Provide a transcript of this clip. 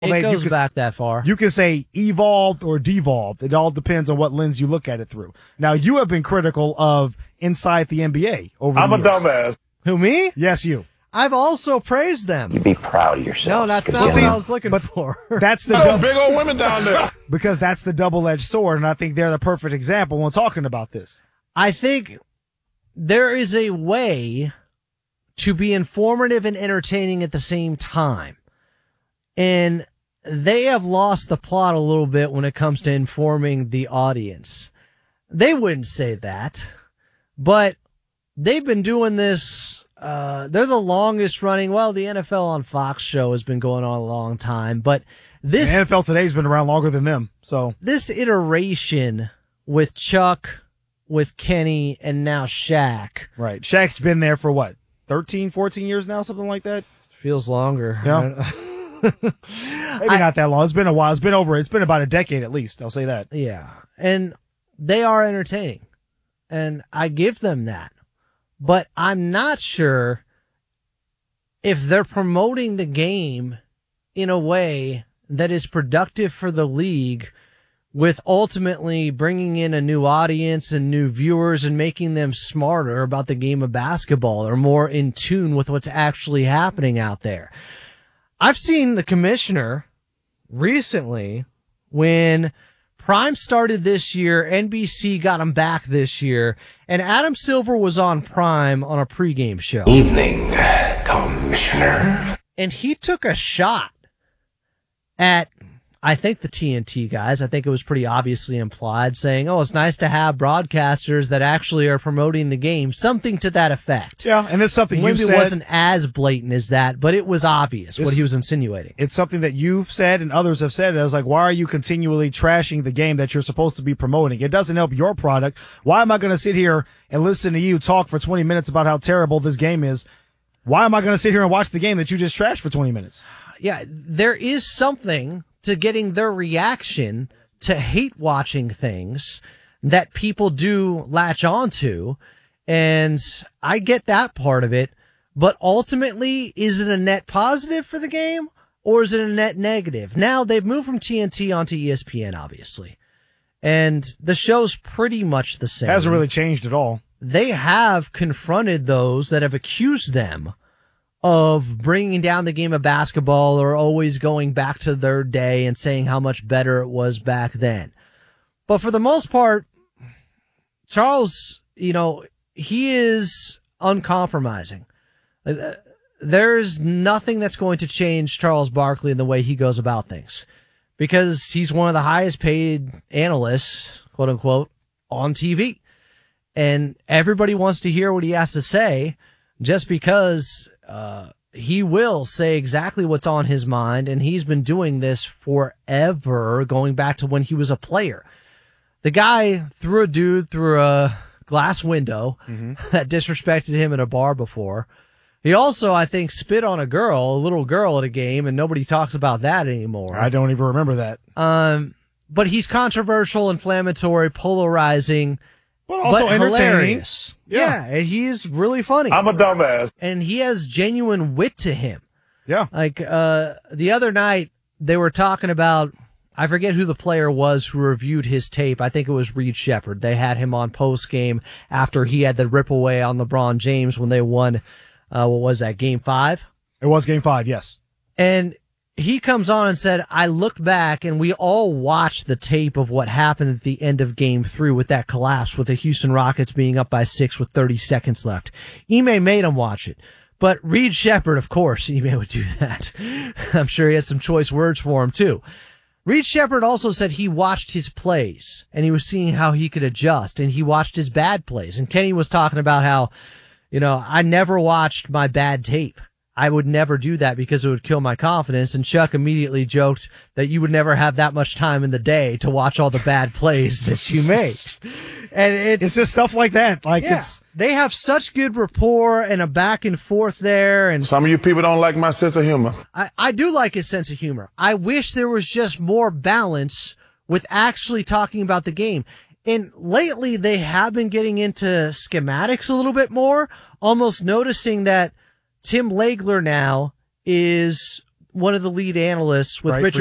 It goes back that far. You can say evolved or devolved. It all depends on what lens you look at it through. Now, you have been critical of Inside the NBA over the years. I'm a dumbass. Who, me? Yes, you. I've also praised them. You be proud of yourself. No, that's not what I was looking for. That's the big old women down there. Because that's the double-edged sword, and I think they're the perfect example when talking about this. I think there is a way to be informative and entertaining at the same time. And they have lost the plot a little bit when it comes to informing the audience. They wouldn't say that, but they've been doing this. They're the longest running. Well, the NFL on Fox show has been going on a long time, but this the NFL Today's been around longer than them. So this iteration with Chuck, with Kenny, and now Shaq. Right. Shaq's been there for what? 13, 14 years now, something like that? Feels longer. Yeah. Maybe not that long. It's been a while. It's been about a decade at least. I'll say that. Yeah. And they are entertaining. And I give them that. But I'm not sure if they're promoting the game in a way that is productive for the league, with ultimately bringing in a new audience and new viewers and making them smarter about the game of basketball or more in tune with what's actually happening out there. I've seen the commissioner recently when Prime started this year, NBC got him back this year, and Adam Silver was on Prime on a pregame show. Evening, Commissioner. And he took a shot at, I think, the TNT guys. I think it was pretty obviously implied, saying, oh, it's nice to have broadcasters that actually are promoting the game. Something to that effect. Yeah, and it's something you've said. Maybe it wasn't as blatant as that, but it was obvious what he was insinuating. It's something that you've said and others have said. I was like, why are you continually trashing the game that you're supposed to be promoting? It doesn't help your product. Why am I going to sit here and listen to you talk for 20 minutes about how terrible this game is? Why am I going to sit here and watch the game that you just trashed for 20 minutes? Yeah, there is something to getting their reaction to hate watching things that people do latch onto. And I get that part of it, but ultimately, is it a net positive for the game or is it a net negative? Now they've moved from TNT onto ESPN, obviously, and the show's pretty much the same. Hasn't really changed at all. They have confronted those that have accused them of bringing down the game of basketball or always going back to their day and saying how much better it was back then. But for the most part, Charles, he is uncompromising. There's nothing that's going to change Charles Barkley in the way he goes about things, because he's one of the highest paid analysts, quote unquote, on TV. And everybody wants to hear what he has to say, just because he will say exactly what's on his mind, and he's been doing this forever, going back to when he was a player. The guy threw a dude through a glass window that disrespected him at a bar before. He also, I think, spit on a little girl at a game, and nobody talks about that anymore. I don't even remember that. But he's controversial, inflammatory, polarizing, but also entertaining. Hilarious. Yeah, he's really funny. I'm a dumbass. And he has genuine wit to him. Yeah. Like, the other night, they were talking about, I forget who the player was who reviewed his tape. I think it was Reed Shepherd. They had him on post-game after he had the rip away on LeBron James when they won, what was that, Game 5? It was Game 5, yes. And he comes on and said, I looked back and we all watched the tape of what happened at the end of Game 3 with that collapse with the Houston Rockets being up by 6 with 30 seconds left. Ime made him watch it. But Reed Shepherd, of course, Ime would do that. I'm sure he had some choice words for him too. Reed Shepherd also said he watched his plays and he was seeing how he could adjust, and he watched his bad plays. And Kenny was talking about how, I never watched my bad tape. I would never do that because it would kill my confidence. And Chuck immediately joked that you would never have that much time in the day to watch all the bad plays that you make. And it's just stuff like that. They have such good rapport and a back and forth there. And some of you people don't like my sense of humor. I do like his sense of humor. I wish there was just more balance with actually talking about the game. And lately they have been getting into schematics a little bit more, almost noticing that Tim Legler now is one of the lead analysts with Right, for Richard